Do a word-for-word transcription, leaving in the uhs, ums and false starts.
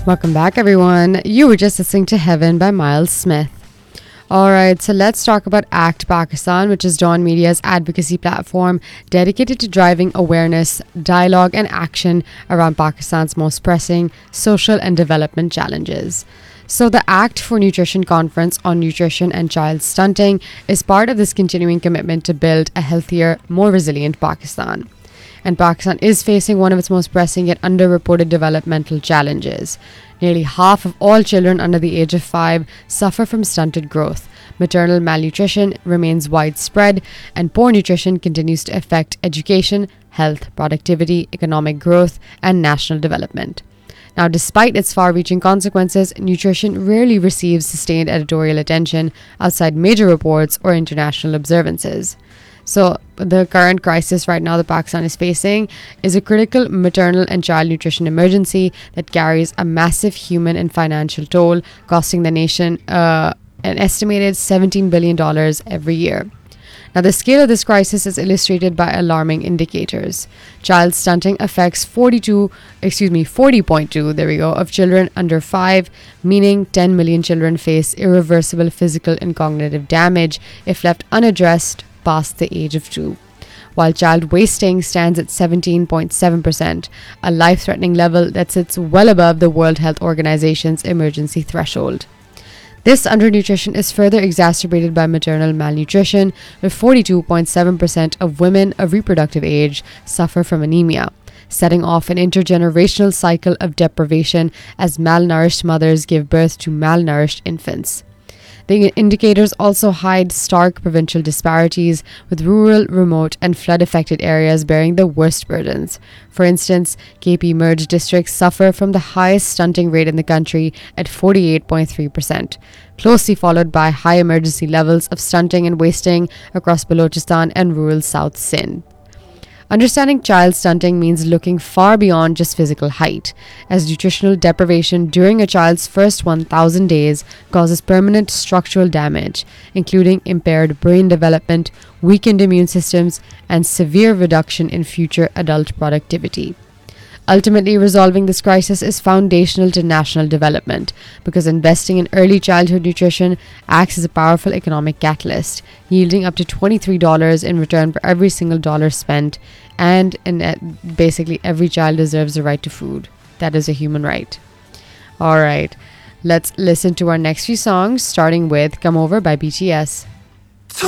Welcome back, everyone. You were just listening to Heaven by Miles Smith. Alright, so let's talk about ACT Pakistan, which is Dawn Media's advocacy platform dedicated to driving awareness, dialogue, and action around Pakistan's most pressing social and development challenges. So the ACT for Nutrition Conference on Nutrition and Child Stunting is part of this continuing commitment to build a healthier, more resilient Pakistan. And Pakistan is facing one of its most pressing yet underreported developmental challenges. Nearly half of all children under the age of five suffer from stunted growth. Maternal malnutrition remains widespread, and poor nutrition continues to affect education, health, productivity, economic growth, and national development. Now, despite its far-reaching consequences, nutrition rarely receives sustained editorial attention outside major reports or international observances. So the current crisis right now that Pakistan is facing is a critical maternal and child nutrition emergency that carries a massive human and financial toll, costing the nation uh, an estimated seventeen billion dollars every year. Now, the scale of this crisis is illustrated by alarming indicators. Child stunting affects forty-two, excuse me, forty point two, there we go, of children under five, meaning ten million children face irreversible physical and cognitive damage if left unaddressed past the age of two, while child wasting stands at seventeen point seven percent, a life-threatening level that sits well above the World Health Organization's emergency threshold. This undernutrition is further exacerbated by maternal malnutrition, where forty-two point seven percent of women of reproductive age suffer from anemia, setting off an intergenerational cycle of deprivation as malnourished mothers give birth to malnourished infants. The indicators also hide stark provincial disparities, with rural, remote, and flood-affected areas bearing the worst burdens. For instance, K P merged districts suffer from the highest stunting rate in the country at forty-eight point three percent, closely followed by high emergency levels of stunting and wasting across Balochistan and rural South Sindh. Understanding child stunting means looking far beyond just physical height, as nutritional deprivation during a child's first one thousand days causes permanent structural damage, including impaired brain development, weakened immune systems, and severe reduction in future adult productivity. Ultimately, resolving this crisis is foundational to national development because investing in early childhood nutrition acts as a powerful economic catalyst, yielding up to twenty-three dollars in return for every single dollar spent, and in uh, basically every child deserves the right to food. That is a human right. All right, let's listen to our next few songs, starting with Come Over by B T S.